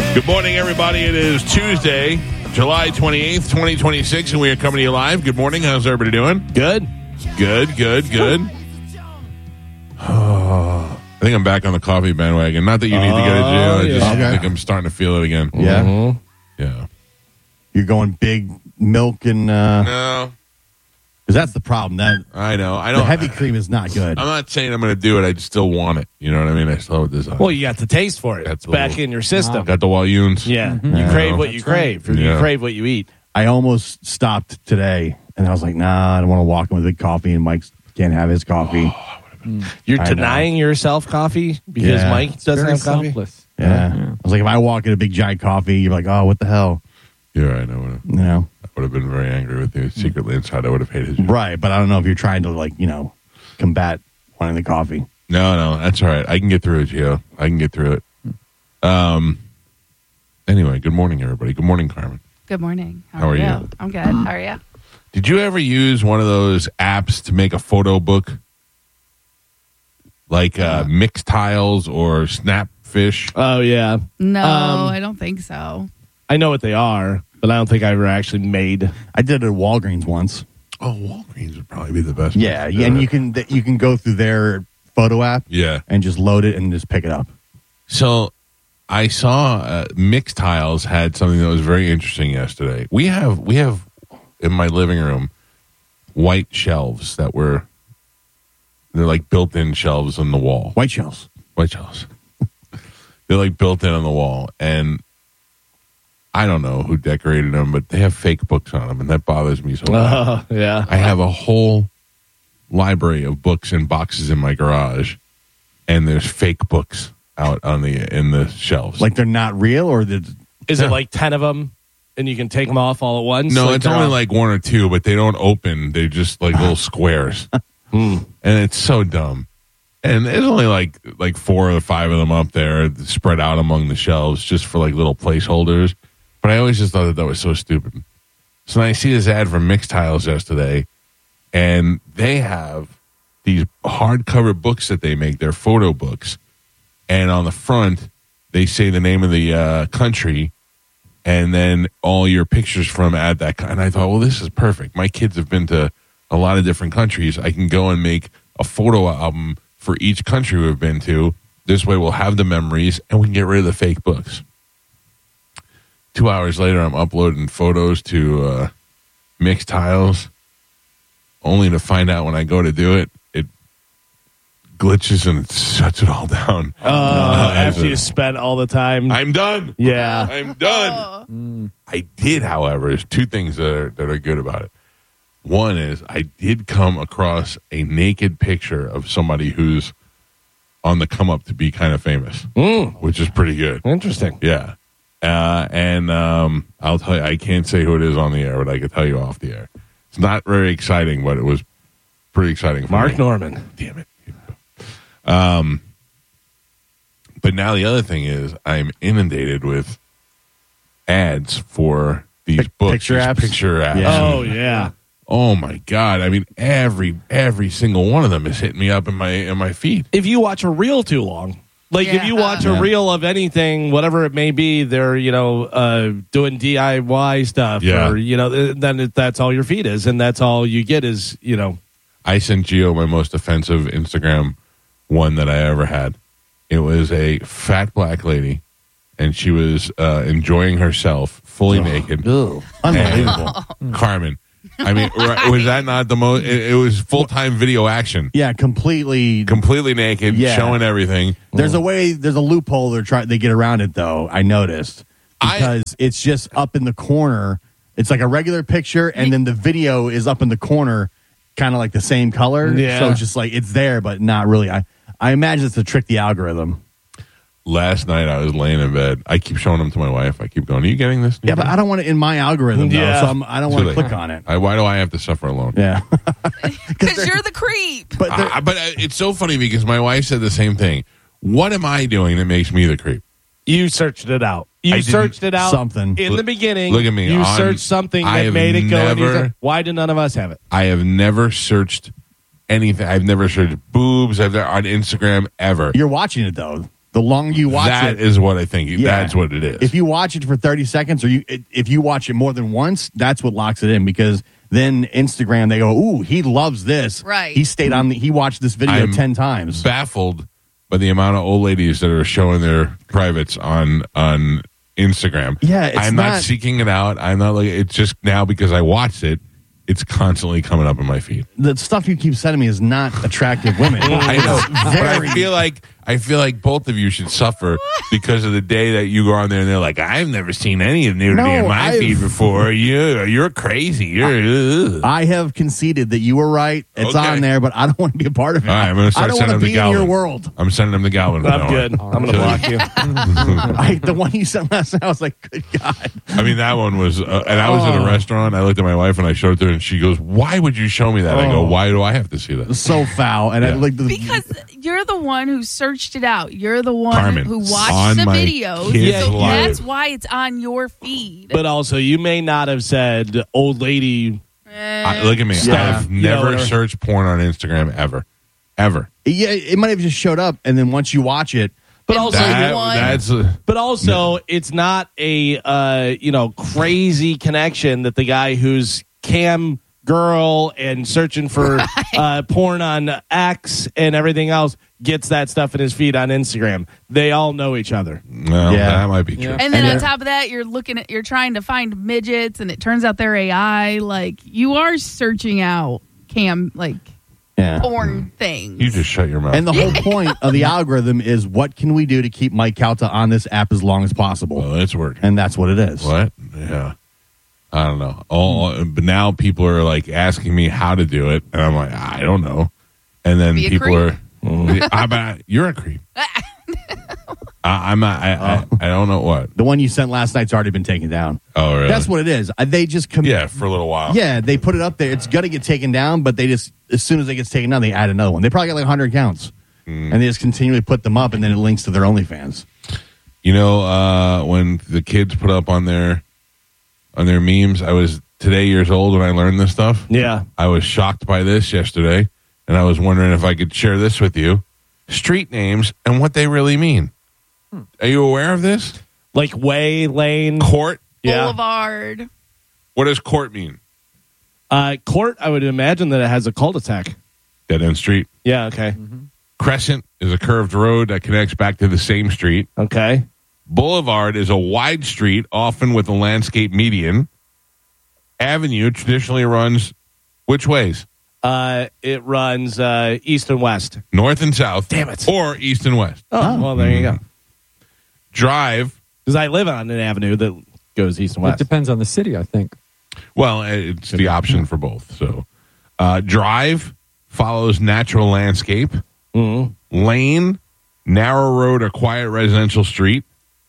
Good morning, everybody. It is Tuesday, July 28th, 2026, and we are coming to you live. Good morning. How's everybody doing? Good. Good. I think I'm back on the coffee bandwagon. Not that you need to go to jail. I just think I'm starting to feel it again. Yeah. Mm-hmm. Yeah. You're going big milk and No, because that's the problem. That I know. I the don't. heavy cream is not good. I'm not saying I'm going to do it. I just still want it. You know what I mean? I still have this. Well, you got the taste for it. That's It's a back little- in your system. Got the Walloons. Yeah. Yeah. You crave what you crave. You Yeah. crave what you eat. I almost stopped today, and I was like, nah, I don't want to walk in with big coffee, and Mike can't have his coffee. You're I denying yourself coffee because Yeah. Mike doesn't Very have coffee? selfless. Yeah. I was like, if I walk in a big giant coffee, you're like, oh, what the hell? Yeah, I know. You know? I would have been very angry with you. Secretly inside, I would have hated you. Right, but I don't know if you're trying to, like, combat wanting the coffee. No, that's all right. I can get through it, Gio. I can get through it. Anyway, good morning, everybody. Good morning, Carmen. Good morning. How are you? I'm good. How are you? Did you ever use one of those apps to make a photo book? Like Mix Tiles or Snapfish? Oh, yeah. No, Um, I don't think so. I know what they are, but I don't think I ever actually made. I did it at Walgreens once. Oh, Walgreens would probably be the best. Yeah, place to and do you it. can go through their photo app Yeah. and just load it and just pick it up. So I saw Mix Tiles had something that was very interesting yesterday. We have in my living room white shelves they're like built-in shelves on the wall. White shells. White shelves. They're like built in on the wall, and I don't know who decorated them, but they have fake books on them, and that bothers me so bad. Yeah. I have a whole library of books in boxes in my garage, and there's fake books out in the shelves. Like they're not real, or Is it like 10 of them and you can take them off all at once? no, Like it's they're only all- like one or two, but they don't open. They're just like little squares, and it's so dumb. And there's only like 4 or 5 of them up there spread out among the shelves just for like little placeholders. But I always just thought that was so stupid. So then I see this ad from Mix Tiles yesterday, and they have these hardcover books that they make. They're photo books. And on the front, they say the name of the country and then all your pictures from at that. And I thought, well, this is perfect. My kids have been to a lot of different countries. I can go and make a photo album for each country we've been to. This way we'll have the memories and we can get rid of the fake books. 2 hours later, I'm uploading photos to Mix Tiles, only to find out when I go to do it, it glitches and it shuts it all down. after you spent all the time. I'm done. Yeah. I'm done. I did, however, there's 2 things that are good about it. One is I did come across a naked picture of somebody who's on the come up to be kind of famous, which is pretty good. Interesting. Yeah. And I'll tell you, I can't say who it is on the air, but I can tell you off the air. It's not very exciting, but it was pretty exciting for Mark me. Norman. Damn it. But now the other thing is I'm inundated with ads for these books. picture these apps? Picture apps. Yeah. Oh, yeah. Oh my God. I mean, every single one of them is hitting me up in my feed. If you watch a reel too long, like if you watch a reel of anything, whatever it may be, they're, doing DIY stuff Yeah. or, then that's all your feed is. And that's all you get is, I sent Gio my most offensive Instagram one that I ever had. It was a fat black lady, and she was enjoying herself fully naked. unbelievable. And Carmen, I mean, was that not the most? It was full-time video action. Yeah, completely. Completely naked, Yeah. showing everything. There's a loophole they get around it though. I noticed because it's just up in the corner. It's like a regular picture, and then the video is up in the corner, kind of like the same color. Yeah. So it's just like it's there, but not really. I imagine it's to trick the algorithm. Last night I was laying in bed. I keep showing them to my wife. I keep going, "Are you getting this?" Yeah, but I don't want it in my algorithm though, Yeah. so I don't want to Too late. click on it. Why do I have to suffer alone? Yeah, Because you're the creep. but It's so funny because my wife said the same thing. What am I doing that makes me the creep? you searched it out. I You didn't- searched it out something. in the beginning. Look at me. You On- searched something I that have made it go. And you never- said, why did none of us have it? I have never searched anything. I've never searched boobs. I've never on Instagram ever. you're watching it though. The longer you watch That it, is what I think. Yeah. That's what it is. if you watch it for 30 seconds, or if you watch it more than once, that's what locks it in. Because then Instagram, they go, "Ooh, he loves this. Right. He stayed on. He watched this video I'm 10 times." baffled by the amount of old ladies that are showing their privates on Instagram. Yeah, it's I'm not not- seeking it out. I'm not like it's just now because I watched it. It's constantly coming up in my feed. The stuff you keep sending me is not attractive women. I know, It's but very. I feel like both of you should suffer because of the day that you go on there and they're like, I've never seen any of nudity No, in my feed before. You're crazy. You're. I have conceded that you were right. It's Okay. on there, but I don't want to be a part of it. All right, I'm going to I start don't want sending to them to be in your Galvin. world. I'm sending them to Galvin. I'm good. I'm going to block you. The one you sent last night, I was like, good God. I mean, that one was, and I was at a restaurant. I looked at my wife and I showed it to her, and she goes, "Why would you show me that?" I go, "Why do I have to see that?" So foul. And I Yeah. like Because you're the one who searched it out. You're the one Carmen, who on watched the my videos. kid's So life. that's why it's on your feed. But also, you may not have said old lady. Look at me. Yeah. I've never or- searched porn on Instagram ever. yeah, it might have just showed up, and then once you watch it, But also, That- one. That's but also, it's not a crazy connection that the guy who's cam girl and searching for porn on X and everything else gets that stuff in his feed on Instagram. They all know each other. no, Yeah. that might be true. Yeah. And then And on they're- top of that, you're trying to find midgets, and it turns out they're AI. Like you are searching out porn things. You just shut your mouth. and the whole point of the algorithm is what can we do to keep Mike Calta on this app as long as possible? well, it's working. And that's what it is. What? Yeah. I don't know. But now people are like asking me how to do it, and I'm like, I don't know. And then Be a people creep. you're a creep. I'm not. I don't know what. The one you sent last night's already been taken down. Oh, really? That's what it is. They just Yeah, for a little while. Yeah, they put it up there. It's going to get taken down, but they just, as soon as it gets taken down, they add another one. They probably got like 100 accounts. And they just continually put them up, and then it links to their OnlyFans. You know, when the kids put up on their memes, I was today years old when I learned this stuff. Yeah. I was shocked by this yesterday, and I was wondering if I could share this with you. Street names and what they really mean. Are you aware of this? Like way, lane. Court. Yeah. Boulevard. What does court mean? Court, I would imagine that it has a cul-de-sac. Dead end street. Yeah, okay. Crescent is a curved road that connects back to the same street. Okay. Boulevard is a wide street, often with a landscape median. Avenue traditionally runs which ways? It runs east and west. North and south. Damn it. Or east and west. Oh, well, there you go. Drive. Because I live on an avenue that goes east and It west. depends on the city, I think. Well, it's the option for both. So, drive follows natural landscape. Mhm. Lane, narrow road or quiet residential street.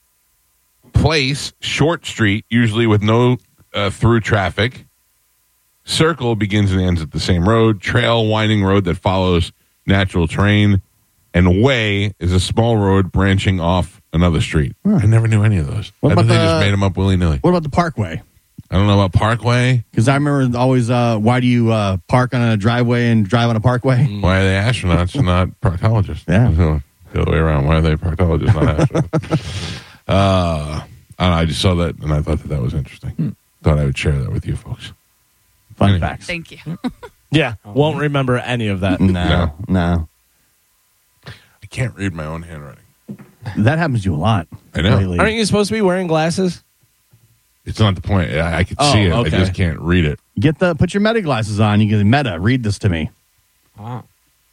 Place, short street, usually with no through traffic. Circle begins and ends at the same road. Trail, winding road that follows natural terrain. And way is a small road branching off another street. I never knew any of those. What I thought about they just the- made them up willy-nilly. What about the Parkway? I don't know about Parkway. Because I remember always, why do you park on a driveway and drive on a parkway? Why are they astronauts and not proctologists? Yeah. So, the other way around. Why are they proctologists, not astronauts? I don't know, I just saw that and I thought that was interesting. Thought I would share that with you folks. Fun Anyway. facts. Thank you. Yeah. Won't remember any of that. No. I can't read my own handwriting. That happens to you a lot. I know. lately. Aren't you supposed to be wearing glasses? It's not the point. I can Oh, see it. okay. I just can't read it. Put your Meta glasses on. You can Meta, read this to me. Ah.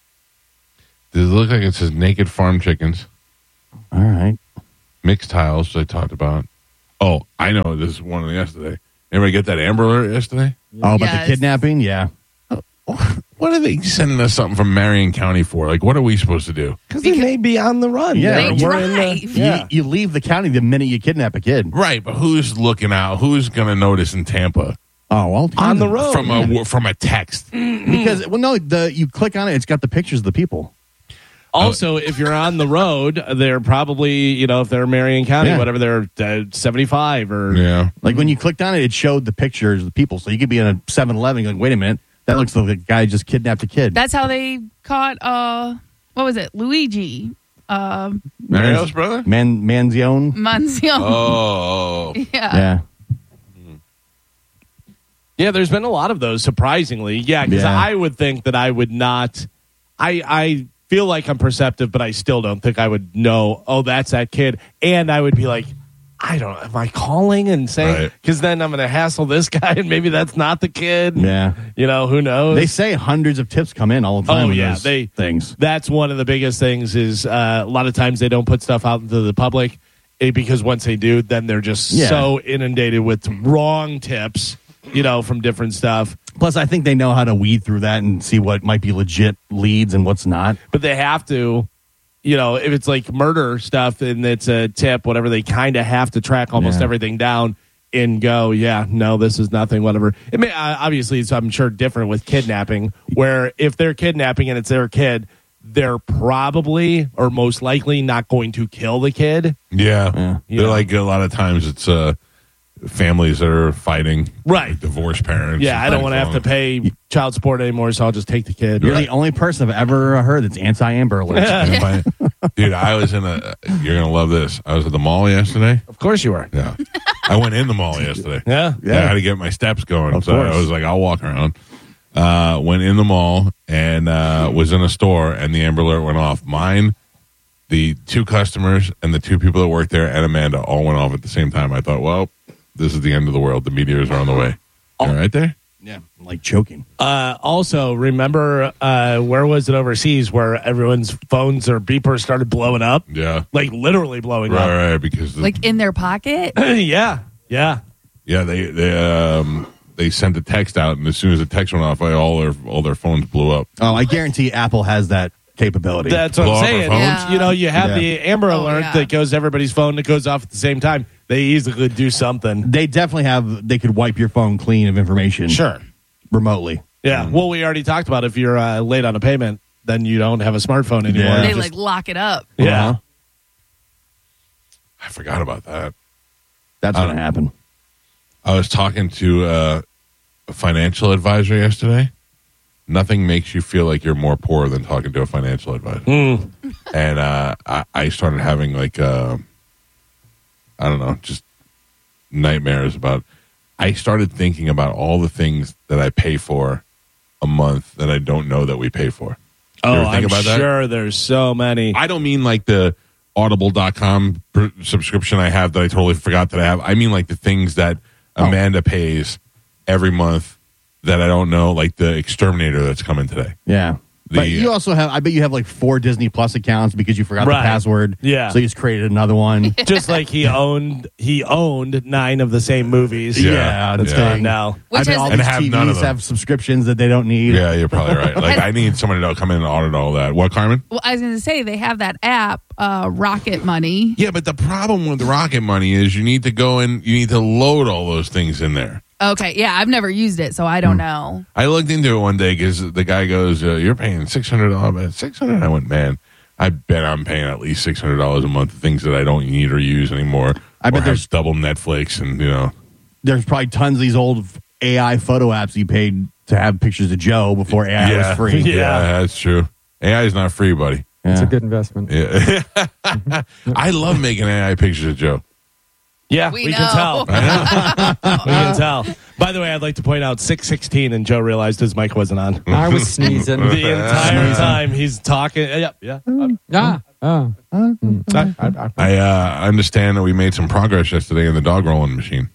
Does it look like it says naked farm chickens, All right. mixed tiles I talked about? Oh, I know this is one of yesterday. Anybody get that Amber Alert yesterday? Oh, about Yes. the kidnapping? Yeah. What are they sending us something from Marion County for? Like, what are we supposed to do? Because they may be on the run. Yeah, They We're in drive. yeah. You leave the county the minute you kidnap a kid. Right, but who's looking out? Who's going to notice in Tampa Oh, well. On the road. from a text? Because, you click on it, it's got the pictures of the people. Also, if you're on the road, they're probably, if they're Marion County, Yeah. whatever, they're 75 or. Yeah. Like when you clicked on it, it showed the pictures of the people. So you could be in a 7-Eleven going, wait a minute, that looks like the guy just kidnapped a kid. That's how they caught, what was it? Luigi. Mario's brother? Manzione. Manzione. Oh. Yeah. Yeah, there's been a lot of those, surprisingly. Yeah, because Yeah. I would think that I would not. I feel like I'm perceptive, but I still don't think I would know, oh, that's that kid. And I would be like, I don't know, am I calling and saying? Right. Because then I'm going to hassle this guy, and maybe that's not the kid. Yeah. You know, who knows? They say hundreds of tips come in all the time. Oh, with yeah, those things. That's one of the biggest things is a lot of times they don't put stuff out into the public because once they do, then they're just so inundated with wrong tips, you know, from different stuff. Plus, I think they know how to weed through that and see what might be legit leads and what's not. But they have to, you know, if it's like murder stuff and it's a tip, whatever, they kind of have to track almost everything down and go, yeah, no, this is nothing, whatever. It may, obviously, it's, I'm sure, different with kidnapping, where if they're kidnapping and it's their kid, they're probably or most likely not going to kill the kid. Yeah. You They're know? like, a lot of times it's families that are fighting. Right. Like divorced parents. Yeah, I don't want to have to pay child support anymore, so I'll just take the kid. You're the only person I've ever heard that's anti-Amber Alert. Dude, I was in you're going to love this. I was at the mall yesterday. Of course you were. Yeah. I went in the mall yesterday. Yeah. I had to get my steps going. Of so course. I was like, I'll walk around. Went in the mall and was in a store, and the Amber Alert went off. Mine, the two customers, and the two people that worked there, and Amanda all went off at the same time. I thought, well, this is the end of the world. The meteors are on the way. All right there? Yeah, I'm like choking. Also, remember where was it overseas where everyone's phones or beepers started blowing up? Yeah. Like literally blowing up. Right, because Like in their pocket. Yeah. yeah, they sent a text out, and as soon as the text went off, all their phones blew up. Oh, I guarantee Apple has that capability. That's what Blow I'm up our saying. phones? Yeah. You know, you have Yeah. the Amber Oh, Alert yeah. that goes to everybody's phone that goes off at the same time. They easily could do something. They definitely have. They could wipe your phone clean of information. Sure. Remotely. Yeah. Well, we already talked about if you're late on a payment, then you don't have a smartphone anymore. Yeah. They Just- like lock it up. yeah. Uh-huh. I forgot about that. That's going to happen. I was talking to a financial advisor yesterday. Nothing makes you feel like you're more poor than talking to a financial advisor. And I started having like, I don't know, just nightmares about. I started thinking about all the things that I pay for a month that I don't know that we pay for. You Oh, ever think I'm about that? sure there's so many. I don't mean like the audible.com subscription I have that I totally forgot that I have. I mean like the things that Amanda pays every month that I don't know, like the Exterminator that's coming today. Yeah. But you also have, I bet you have like 4 Disney Plus accounts because you forgot Right. the password. Yeah. So you just created another one. Just like he owned 9 of the same movies. Yeah. That's Yeah. gone now. Which I bet has all And these have TVs none of them. have subscriptions that they don't need. Yeah, you're probably right. Like I need somebody to come in and audit all that. What, Carmen? Well, I was going to say they have that app, Rocket Money. Yeah, but the problem with Rocket Money is you need to go in, you need to load all those things in there. Okay, yeah, I've never used it, so I don't know. I looked into it one day because the guy goes, "You're paying $600." Man, $600. I went, man, I bet I'm paying at least $600 a month for things that I don't need or use anymore. I bet or there's- have double Netflix and There's probably tons of these old AI photo apps you paid to have pictures of Joe before AI was free. Yeah, that's true. AI is not free, buddy. It's Yeah. a good investment. Yeah. I love making AI pictures of Joe. Yeah, We we know. can tell. We can tell. By the way, I'd like to point out 6:16, and Joe realized his mic wasn't on. I was sneezing. The entire time he's talking. Yeah. I understand that we made some progress yesterday in the dog rolling machine.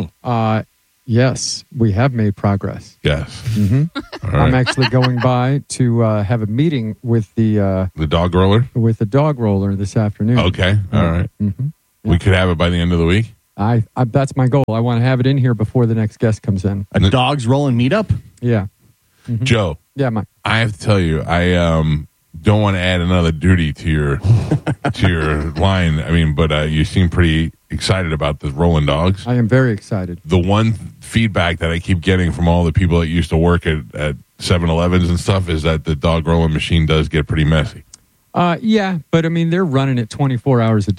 Yes, we have made progress. Yes. All I'm right. actually going by to have a meeting with the The dog roller? dog roller this afternoon. Okay. All right. We could have it by the end of the week. I that's my goal. I want to have it in here before the next guest comes in. A dogs rolling meetup? Yeah, Joe, yeah, Mike. I have to tell you, I don't want to add another duty to your line. I mean, but you seem pretty excited about the rolling dogs. I am very excited. The one feedback that I keep getting from all the people that used to work at 7-Elevens and stuff is that the dog rolling machine does get pretty messy. Yeah, but I mean they're running it 24 hours a day.